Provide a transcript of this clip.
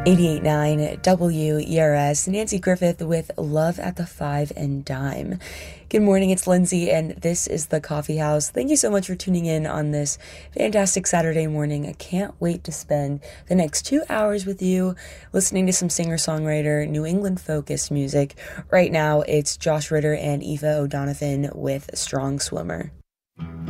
88.9 WERS, Nancy Griffith with Love at the Five and Dime. Good morning, it's Lindsay, and this is The Coffee House. Thank you so much for tuning in on this fantastic Saturday morning. I can't wait to spend the next 2 hours with you listening to some singer-songwriter, New England-focused music. Right now, it's Josh Ritter and Aoife O'Donovan with Strong Swimmer.